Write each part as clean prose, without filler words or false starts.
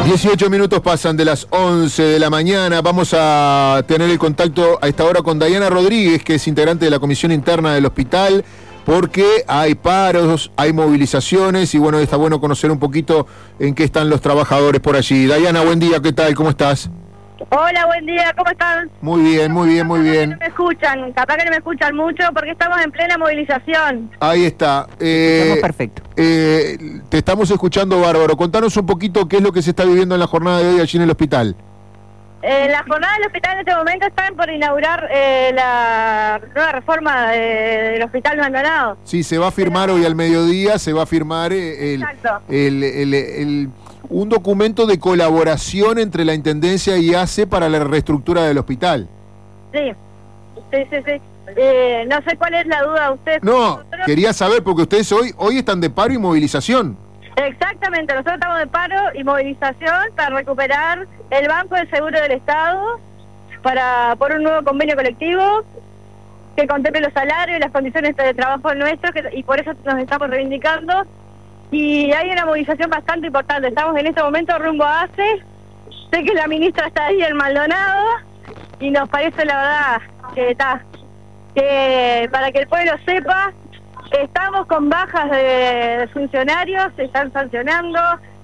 18 minutos pasan de las 11 de la mañana. Vamos a tener el contacto a esta hora con Dayana Rodríguez, que es integrante de la comisión interna del hospital, porque hay paros, hay movilizaciones y bueno, está bueno conocer un poquito en qué están los trabajadores por allí. Dayana, buen día, ¿qué tal? ¿Cómo estás? Hola, buen día, ¿cómo están? Muy bien, muy bien, muy bien. Capaz que no me escuchan mucho porque estamos en plena movilización. Ahí está. Estamos perfecto. Te estamos escuchando bárbaro. Contanos un poquito qué es lo que se está viviendo en la jornada de hoy allí en el hospital. La jornada del hospital en este momento están por inaugurar la nueva reforma del Hospital Maldonado. Sí, se va a firmar hoy al mediodía, se va a firmar un documento de colaboración entre la Intendencia y ACE para la reestructura del hospital. Sí. No sé cuál es la duda de ustedes. No, quería saber, porque ustedes hoy están de paro y movilización. Exactamente, nosotros estamos de paro y movilización para recuperar el Banco del Seguro del Estado, por un nuevo convenio colectivo que contemple los salarios y las condiciones de trabajo nuestros, y por eso nos estamos reivindicando. Y hay una movilización bastante importante. Estamos en este momento rumbo a ACE. Sé que la ministra está ahí en Maldonado y nos parece, la verdad, que para que el pueblo sepa, estamos con bajas de funcionarios, se están sancionando,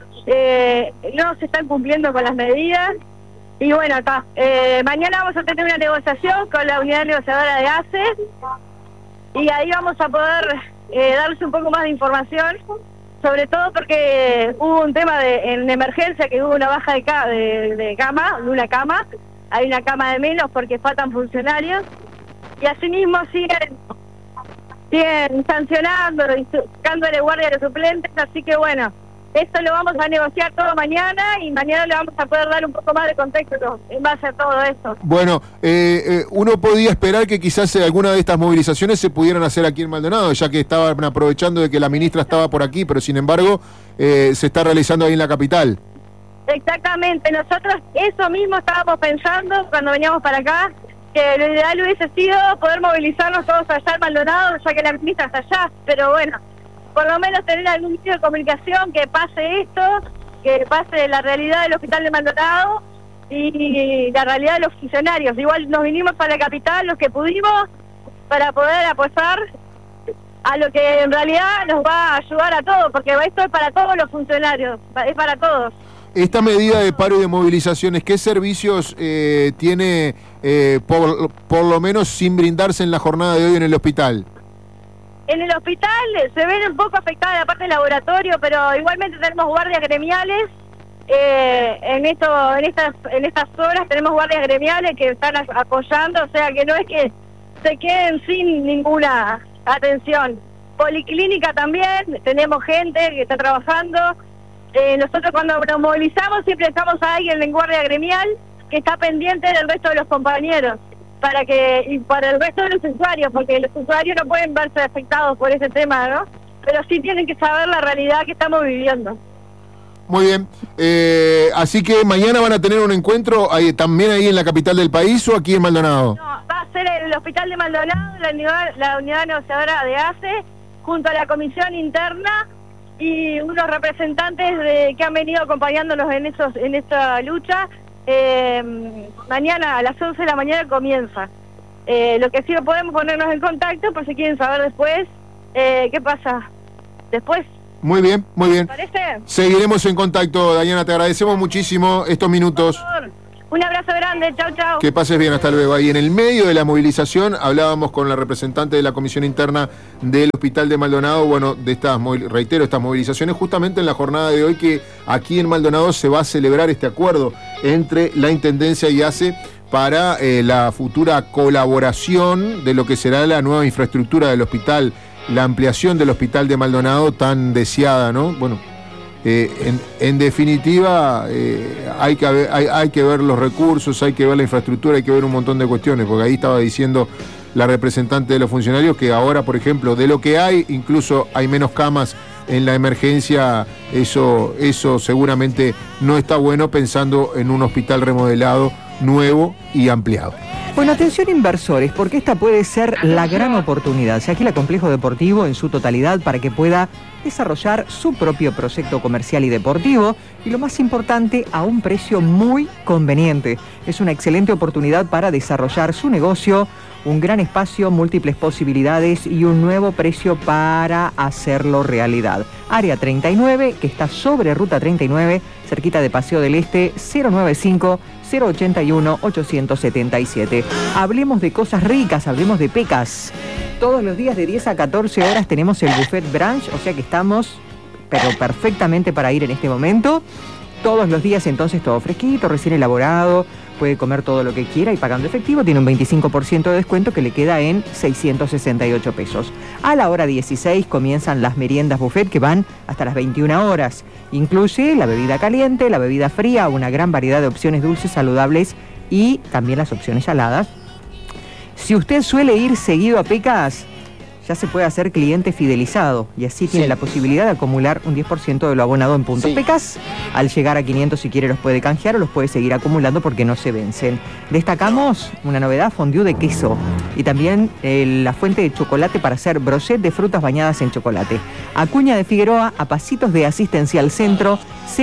no se están cumpliendo con las medidas. Y bueno, mañana vamos a tener una negociación con la unidad negociadora de ACE y ahí vamos a poder darles un poco más de información. Sobre todo porque hubo un tema en emergencia, que hubo una baja de cama, de una cama, hay una cama de menos porque faltan funcionarios, y asimismo siguen sancionando, dándole guardia a los suplentes, así que bueno, esto lo vamos a negociar todo mañana y mañana le vamos a poder dar un poco más de contexto en base a todo esto. Bueno, uno podía esperar que quizás alguna de estas movilizaciones se pudieran hacer aquí en Maldonado, ya que estaban aprovechando de que la ministra estaba por aquí, pero sin embargo se está realizando ahí en la capital. Exactamente, nosotros eso mismo estábamos pensando cuando veníamos para acá, que lo ideal hubiese sido poder movilizarnos todos allá en Maldonado, ya que la ministra está allá, pero bueno, por lo menos tener algún tipo de comunicación que pase esto, que pase la realidad del hospital de Maldonado y la realidad de los funcionarios. Igual nos vinimos para la capital los que pudimos para poder apoyar a lo que en realidad nos va a ayudar a todos, porque esto es para todos los funcionarios, es para todos. Esta medida de paro y de movilizaciones, ¿qué servicios tiene por lo menos sin brindarse en la jornada de hoy en el hospital? En el hospital se ven un poco afectada la parte del laboratorio, pero igualmente tenemos guardias gremiales. En estas horas tenemos guardias gremiales que están apoyando, o sea que no es que se queden sin ninguna atención. Policlínica también, tenemos gente que está trabajando. Nosotros cuando nos movilizamos siempre dejamos a alguien en guardia gremial que está pendiente del resto de los compañeros. Para el resto de los usuarios, porque los usuarios no pueden verse afectados por ese tema, ¿no? Pero sí tienen que saber la realidad que estamos viviendo. Muy bien, así que mañana van a tener un encuentro también ahí en la capital del país o aquí en Maldonado. No, va a ser el hospital de Maldonado, la unidad negociadora de ACE, junto a la comisión interna y unos representantes que han venido acompañándonos en esta lucha. Mañana a las 11 de la mañana comienza. Lo que sí podemos ponernos en contacto por si quieren saber después qué pasa después. Muy bien, muy bien. ¿Te parece? Seguiremos en contacto, Dayana, te agradecemos muchísimo estos minutos. Por favor. Un abrazo grande, chau, chau. Que pases bien, hasta luego. Ahí en el medio de la movilización hablábamos con la representante de la comisión interna del hospital de Maldonado, bueno, de estas movilizaciones justamente en la jornada de hoy, que aquí en Maldonado se va a celebrar este acuerdo entre la Intendencia y ACE para la futura colaboración de lo que será la nueva infraestructura del hospital, la ampliación del hospital de Maldonado tan deseada, ¿no? Bueno, en definitiva hay que ver los recursos, hay que ver la infraestructura, hay que ver un montón de cuestiones, porque ahí estaba diciendo la representante de los funcionarios que ahora, por ejemplo, de lo que hay, incluso hay menos camas en la emergencia. Eso seguramente no está bueno, pensando en un hospital remodelado, nuevo y ampliado. Bueno, atención inversores, porque esta puede ser la gran oportunidad. Se alquila complejo deportivo en su totalidad para que pueda desarrollar su propio proyecto comercial y deportivo y lo más importante, a un precio muy conveniente. Es una excelente oportunidad para desarrollar su negocio, un gran espacio, múltiples posibilidades y un nuevo precio para hacerlo realidad. Área 39, que está sobre Ruta 39, cerquita de Paseo del Este, 095-081-877. Hablemos de cosas ricas, hablemos de pecas. Todos los días de 10 a 14 horas tenemos el buffet brunch, o sea que estamos, pero perfectamente para ir en este momento. Todos los días entonces todo fresquito, recién elaborado, puede comer todo lo que quiera y pagando efectivo, tiene un 25% de descuento que le queda en 668 pesos. A la hora 16 comienzan las meriendas buffet que van hasta las 21 horas. Incluye la bebida caliente, la bebida fría, una gran variedad de opciones dulces, saludables y también las opciones saladas. Si usted suele ir seguido a Pecas, ya se puede hacer cliente fidelizado y así tiene la posibilidad de acumular un 10% de lo abonado en puntos Pecas. Al llegar a 500, si quiere, los puede canjear o los puede seguir acumulando porque no se vencen. Destacamos una novedad, fondue de queso y también la fuente de chocolate para hacer brochet de frutas bañadas en chocolate. Acuña de Figueroa, a pasitos de Asistencial Centro,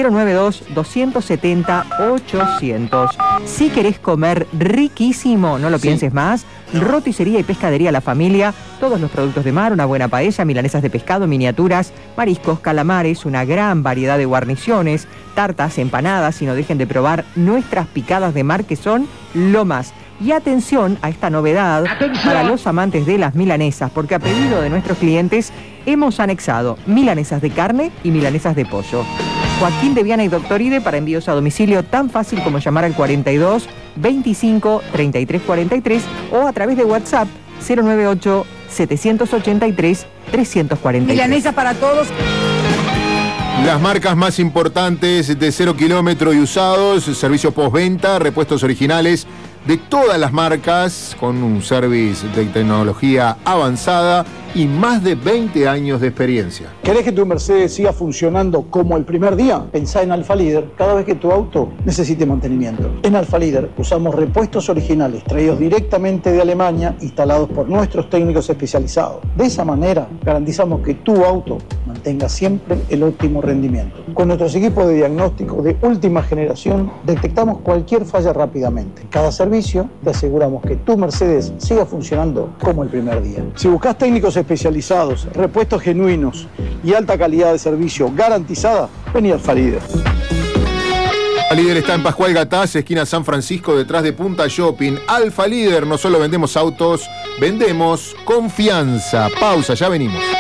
092-270-800. Si querés comer riquísimo, no lo pienses más, roticería y pescadería La Familia, todos los productos de mar, una buena paella, milanesas de pescado, miniaturas, mariscos, calamares, una gran variedad de guarniciones, tartas, empanadas, y no dejen de probar nuestras picadas de mar que son lo más. Y atención a esta novedad para los amantes de las milanesas, porque a pedido de nuestros clientes hemos anexado milanesas de carne y milanesas de pollo. Joaquín de Viana y Doctoride para envíos a domicilio tan fácil como llamar al 42 25 33 43 o a través de WhatsApp 098 783 343. Milanesa para todos. Las marcas más importantes de 0 kilómetro y usados, servicio postventa, repuestos originales de todas las marcas, con un service de tecnología avanzada y más de 20 años de experiencia. ¿Querés que tu Mercedes siga funcionando como el primer día? Pensá en Alfa Líder cada vez que tu auto necesite mantenimiento. En Alfa Líder usamos repuestos originales traídos directamente de Alemania, instalados por nuestros técnicos especializados. De esa manera garantizamos que tu auto mantenga siempre el óptimo rendimiento. Con nuestros equipos de diagnóstico de última generación detectamos cualquier falla rápidamente. En cada servicio te aseguramos que tu Mercedes siga funcionando como el primer día. Si buscas técnicos especializados, repuestos genuinos y alta calidad de servicio garantizada, vení a Alfa Líder. Alfa Líder está en Pascual Gataz, esquina San Francisco, detrás de Punta Shopping. Alfa Líder, no solo vendemos autos, vendemos confianza. Pausa, ya venimos.